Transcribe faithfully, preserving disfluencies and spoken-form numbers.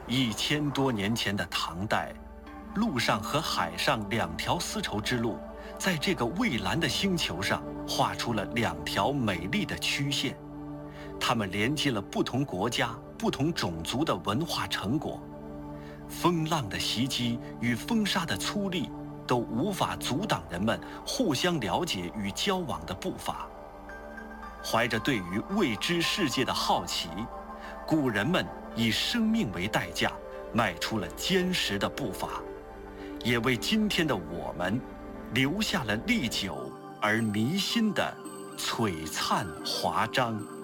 一千多年前的唐代，陆上和海上两条丝绸之路，在这个蔚蓝的星球上画出了两条美丽的曲线，它们连接了不同国家、不同种族的文化成果。风浪的袭击与风沙的粗砺都无法阻挡人们互相了解与交往的步伐。怀着对于未知世界的好奇，古人们以生命为代价，迈出了坚实的步伐，也为今天的我们留下了历久而弥新的璀璨华章。